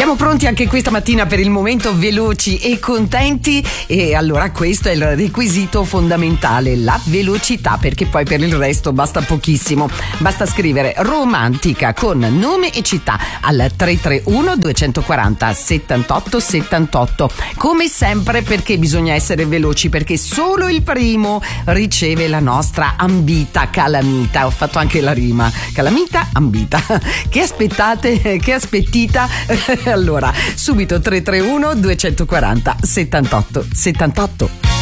Siamo pronti anche questa mattina per il momento veloci e contenti, e allora questo è il requisito fondamentale, la velocità, perché poi per il resto basta pochissimo. Basta scrivere romantica con nome e città al 331 240 78 78. Come sempre, perché bisogna essere veloci? Perché solo il primo riceve la nostra ambita calamita. Ho fatto anche la rima, calamita, ambita. Che aspettate? Che aspettita? Allora, subito 331 240 78 78.